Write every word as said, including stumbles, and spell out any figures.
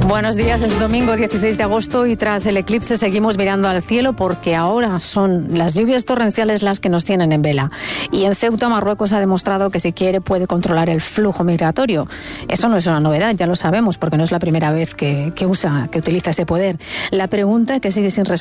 Buenos días, es domingo dieciséis de agosto y tras el eclipse seguimos mirando al cielo porque ahora son las lluvias torrenciales las que nos tienen en vela. Y en Ceuta, Marruecos ha demostrado que si quiere puede controlar el flujo migratorio. Eso no es una novedad, ya lo sabemos, porque no es la primera vez que, que usa, que utiliza ese poder. La pregunta que sigue sin responder